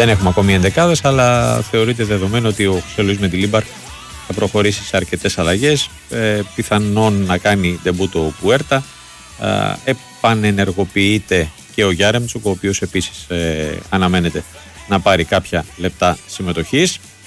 Δεν έχουμε ακόμη ενδεκάδες, αλλά θεωρείται δεδομένο ότι ο Χωσέ Λουίς Μεντιλίμπαρ θα προχωρήσει σε αρκετές αλλαγές. Πιθανόν να κάνει ντεμπούτο ο Πουέρτα. Επανενεργοποιείται και ο Γιάρεμτσουκ, ο οποίος επίσης αναμένεται να πάρει κάποια λεπτά συμμετοχής.